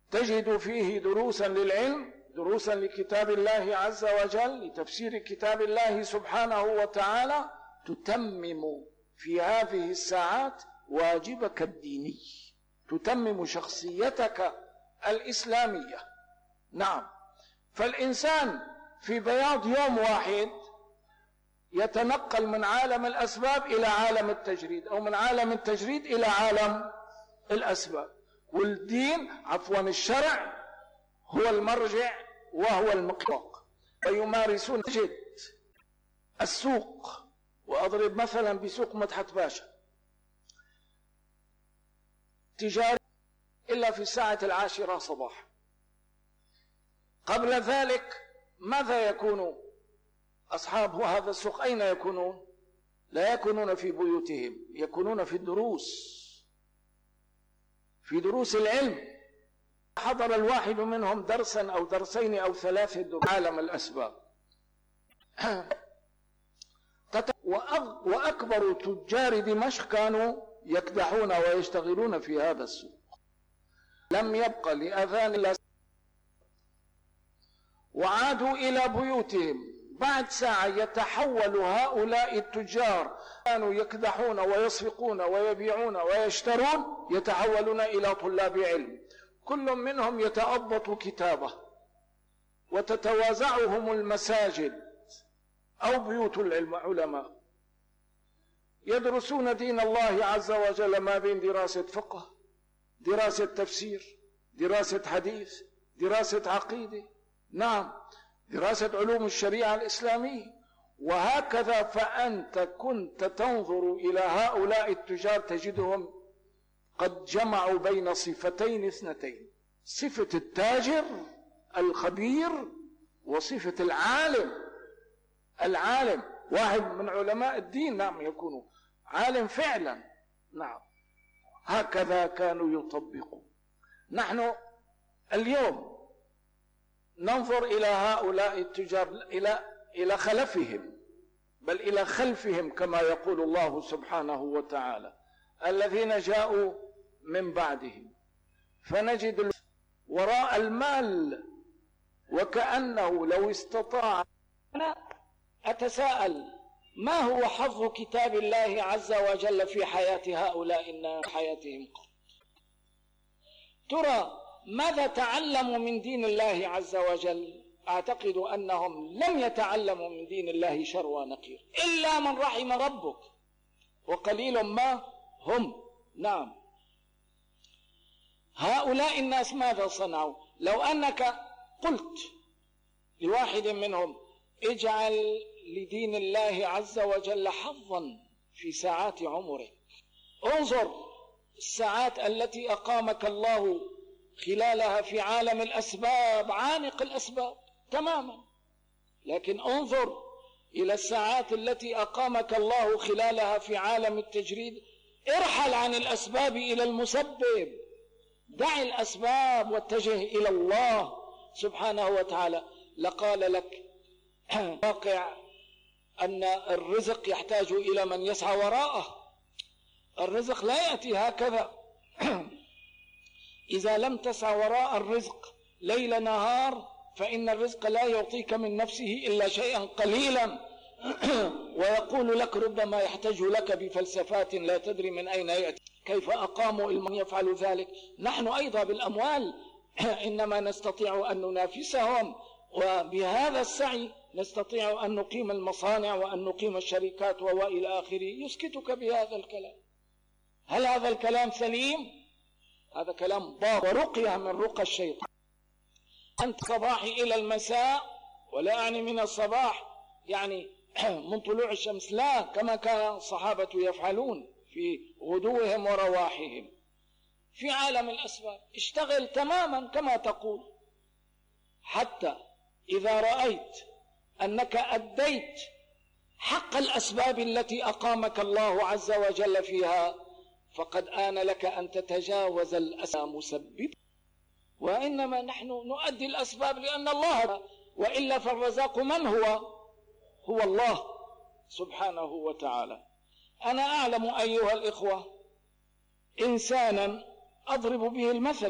تجد فيه دروسا للعلم، دروسا لكتاب الله عز وجل، لتفسير كتاب الله سبحانه وتعالى، تتمم في هذه الساعات واجبك الديني، تتمم شخصيتك الإسلامية. نعم، فالإنسان في بياض يوم واحد يتنقل من عالم الأسباب إلى عالم التجريد، أو من عالم التجريد إلى عالم الأسباب. والدين الشرع هو المرجع وهو المقياس، ويمارسون جد السوق. وأضرب مثلا بسوق مدحت باشا، تجاري إلا في الساعة 10 صباحا. قبل ذلك ماذا يكون أصحاب هذا السوق؟ أين يكونون؟ لا يكونون في بيوتهم، يكونون في دروس العلم. حضر الواحد منهم درسا أو درسين أو 3 دروس عالم الأسباب. وأكبر تجار دمشق كانوا يكدحون ويشتغلون في هذا السوق. لم يبق لأذان الله، وعادوا إلى بيوتهم. بعد ساعة يتحول هؤلاء التجار كانوا يكدحون ويسرقون ويبيعون ويشترون، يتحولون إلى طلاب علم، كل منهم يتأضط كتابه، وتتوازعهم المساجد أو بيوت العلماء، يدرسون دين الله عز وجل ما بين دراسة فقه، دراسة تفسير، دراسة حديث، دراسة عقيدة، نعم، دراسة علوم الشريعة الإسلامية. وهكذا فأنت كنت تنظر إلى هؤلاء التجار تجدهم قد جمعوا بين صفتين اثنتين: صفة التاجر الخبير وصفة العالم. واحد من علماء الدين، نعم، يكون عالم فعلا، نعم. هكذا كانوا يطبقون. نحن اليوم ننظر إلى هؤلاء التجار إلى خلفهم، بل إلى خلفهم كما يقول الله سبحانه وتعالى: الذين جاءوا من بعدهم، فنجد وراء المال وكأنه لو استطاع. أنا أتساءل: ما هو حظ كتاب الله عز وجل في حياة هؤلاء الناس، حياتهم؟ ترى ماذا تعلموا من دين الله عز وجل؟ أعتقد أنهم لم يتعلموا من دين الله شر نقير، إلا من رحم ربك، وقليل ما هم. نعم، هؤلاء الناس ماذا صنعوا؟ لو أنك قلت لواحد منهم: اجعل لدين الله عز وجل حظا في ساعات عمرك، انظر الساعات التي أقامك الله خلالها في عالم الأسباب، عانق الأسباب تماما، لكن انظر إلى الساعات التي أقامك الله خلالها في عالم التجريد. ارحل عن الأسباب إلى المسبب، دع الأسباب واتجه إلى الله سبحانه وتعالى. لقال لك واقع أن الرزق يحتاج إلى من يسعى وراءه. الرزق لا يأتي هكذا. إذا لم تسعى وراء الرزق ليل نهار فإن الرزق لا يعطيك من نفسه إلا شيئا قليلا. ويقول لك ربما يحتاج لك بفلسفات لا تدري من أين يأتي. كيف أقاموا من يفعل ذلك؟ نحن أيضا بالأموال إنما نستطيع أن ننافسهم، وبهذا السعي نستطيع أن نقيم المصانع وأن نقيم الشركات وإلى آخره. يسكتك بهذا الكلام. هل هذا الكلام سليم؟ هذا كلام باطل ورقية من رقى الشيطان. أنت صباح إلى المساء، ولا أعني من الصباح يعني من طلوع الشمس، لا، كما كان الصحابة يفعلون في غدوهم ورواحهم في عالم الأسباب. اشتغل تماما كما تقول، حتى إذا رأيت أنك أديت حق الأسباب التي أقامك الله عز وجل فيها، فقد آن لك أن تتجاوز الأسباب مسبب. وإنما نحن نؤدي الأسباب لأن الله، وإلا فالرزاق من هو الله سبحانه وتعالى. أنا أعلم أيها الإخوة إنسانا أضرب به المثل